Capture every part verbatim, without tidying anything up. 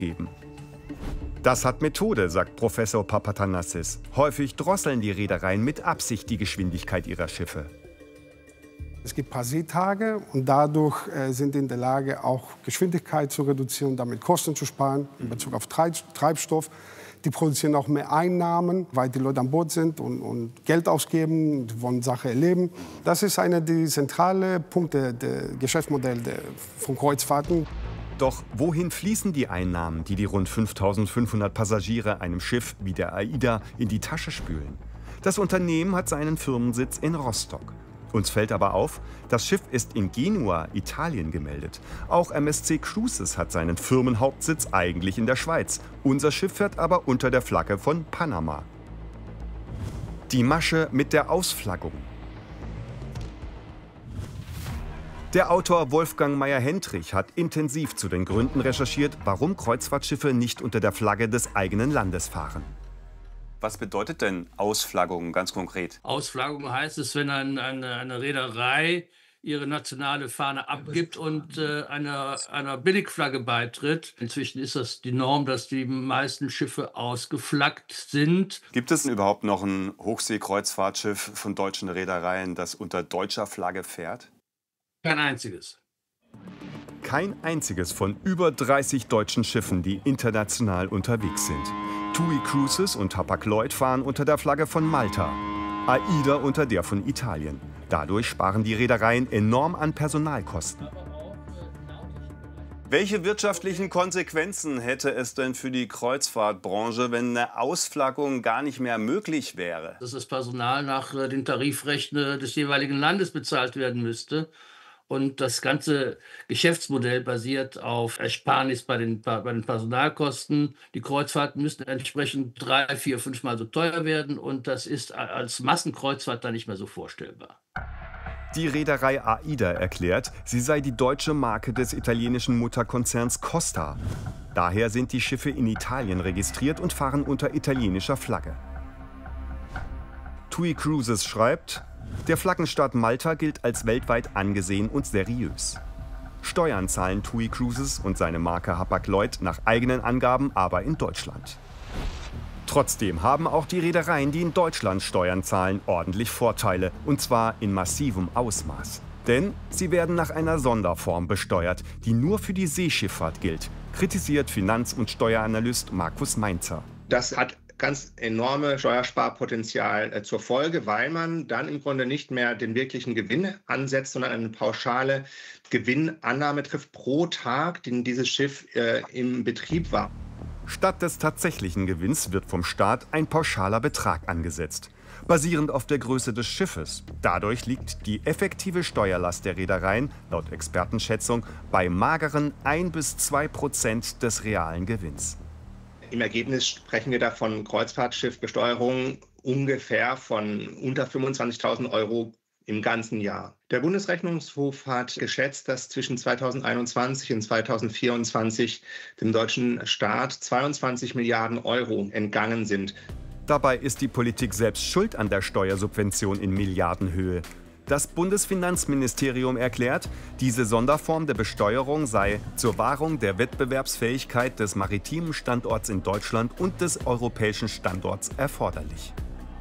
geben. Das hat Methode, sagt Professor Papatanassis. Häufig drosseln die Reedereien mit Absicht die Geschwindigkeit ihrer Schiffe. Es gibt ein paar Seetage und dadurch äh, sind in der Lage, auch Geschwindigkeit zu reduzieren, damit Kosten zu sparen in Bezug auf Treibstoff. Die produzieren auch mehr Einnahmen, weil die Leute an Bord sind und, und Geld ausgeben, die wollen Sachen erleben. Das ist einer der zentralen Punkte des Geschäftsmodells von Kreuzfahrten. Doch wohin fließen die Einnahmen, die die rund fünftausendfünfhundert Passagiere einem Schiff wie der AIDA in die Tasche spülen? Das Unternehmen hat seinen Firmensitz in Rostock. Uns fällt aber auf, das Schiff ist in Genua, Italien, gemeldet. Auch M S C Cruises hat seinen Firmenhauptsitz eigentlich in der Schweiz. Unser Schiff fährt aber unter der Flagge von Panama. Die Masche mit der Ausflaggung. Der Autor Wolfgang Meyer-Hentrich hat intensiv zu den Gründen recherchiert, warum Kreuzfahrtschiffe nicht unter der Flagge des eigenen Landes fahren. Was bedeutet denn Ausflaggung ganz konkret? Ausflaggung heißt es, wenn ein, eine, eine Reederei ihre nationale Fahne abgibt und äh, einer, einer Billigflagge beitritt. Inzwischen ist das die Norm, dass die meisten Schiffe ausgeflaggt sind. Gibt es überhaupt noch ein Hochseekreuzfahrtschiff von deutschen Reedereien, das unter deutscher Flagge fährt? Kein einziges. Kein einziges von über dreißig deutschen Schiffen, die international unterwegs sind. T U I Cruises und Hapag-Lloyd fahren unter der Flagge von Malta, AIDA unter der von Italien. Dadurch sparen die Reedereien enorm an Personalkosten. Welche wirtschaftlichen Konsequenzen hätte es denn für die Kreuzfahrtbranche, wenn eine Ausflaggung gar nicht mehr möglich wäre? Dass das Personal nach den Tarifrechten des jeweiligen Landes bezahlt werden müsste. Und das ganze Geschäftsmodell basiert auf Ersparnis bei den, bei den Personalkosten. Die Kreuzfahrten müssen entsprechend drei, vier, fünfmal so teuer werden. Und das ist als Massenkreuzfahrt dann nicht mehr so vorstellbar. Die Reederei AIDA erklärt, sie sei die deutsche Marke des italienischen Mutterkonzerns Costa. Daher sind die Schiffe in Italien registriert und fahren unter italienischer Flagge. T U I Cruises schreibt: Der Flaggenstaat Malta gilt als weltweit angesehen und seriös. Steuern zahlen T U I Cruises und seine Marke Hapag-Lloyd nach eigenen Angaben aber in Deutschland. Trotzdem haben auch die Reedereien, die in Deutschland Steuern zahlen, ordentlich Vorteile, und zwar in massivem Ausmaß. Denn sie werden nach einer Sonderform besteuert, die nur für die Seeschifffahrt gilt, kritisiert Finanz- und Steueranalyst Markus Mainzer. Das hat ganz enorme Steuersparpotenzial äh, zur Folge, weil man dann im Grunde nicht mehr den wirklichen Gewinn ansetzt, sondern eine pauschale Gewinnannahme trifft pro Tag, den dieses Schiff äh, im Betrieb war. Statt des tatsächlichen Gewinns wird vom Staat ein pauschaler Betrag angesetzt, basierend auf der Größe des Schiffes. Dadurch liegt die effektive Steuerlast der Reedereien, laut Expertenschätzung, bei mageren ein bis zwei Prozent des realen Gewinns. Im Ergebnis sprechen wir da von Kreuzfahrtschiffbesteuerung ungefähr von unter fünfundzwanzigtausend Euro im ganzen Jahr. Der Bundesrechnungshof hat geschätzt, dass zwischen zweitausendeinundzwanzig und zweitausendvierundzwanzig dem deutschen Staat zweiundzwanzig Milliarden Euro entgangen sind. Dabei ist die Politik selbst schuld an der Steuersubvention in Milliardenhöhe. Das Bundesfinanzministerium erklärt, diese Sonderform der Besteuerung sei zur Wahrung der Wettbewerbsfähigkeit des maritimen Standorts in Deutschland und des europäischen Standorts erforderlich.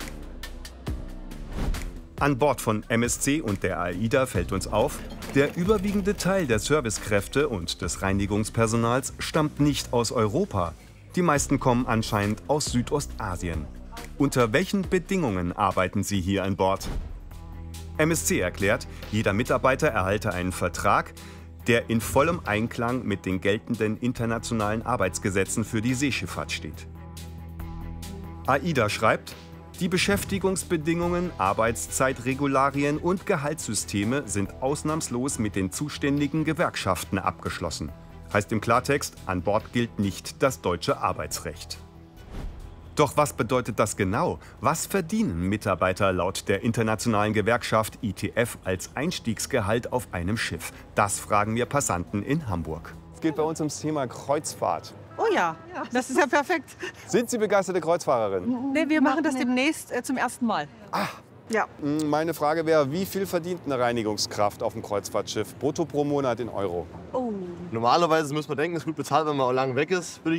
An Bord von M S C und der AIDA fällt uns auf, der überwiegende Teil der Servicekräfte und des Reinigungspersonals stammt nicht aus Europa. Die meisten kommen anscheinend aus Südostasien. Unter welchen Bedingungen arbeiten sie hier an Bord? M S C erklärt, jeder Mitarbeiter erhalte einen Vertrag, der in vollem Einklang mit den geltenden internationalen Arbeitsgesetzen für die Seeschifffahrt steht. AIDA schreibt, die Beschäftigungsbedingungen, Arbeitszeitregularien und Gehaltssysteme sind ausnahmslos mit den zuständigen Gewerkschaften abgeschlossen. Heißt im Klartext, an Bord gilt nicht das deutsche Arbeitsrecht. Doch was bedeutet das genau? Was verdienen Mitarbeiter laut der internationalen Gewerkschaft I T F als Einstiegsgehalt auf einem Schiff? Das fragen wir Passanten in Hamburg. Es geht bei uns ums Thema Kreuzfahrt. Oh ja, das ist ja perfekt. Sind Sie begeisterte Kreuzfahrerin? Nee, wir machen das demnächst äh, zum ersten Mal. Ach, ja. Meine Frage wäre, wie viel verdient eine Reinigungskraft auf dem Kreuzfahrtschiff brutto pro Monat in Euro? Oh, Normalerweise muss man denken, ist gut bezahlt, wenn man auch lange weg ist, würde ich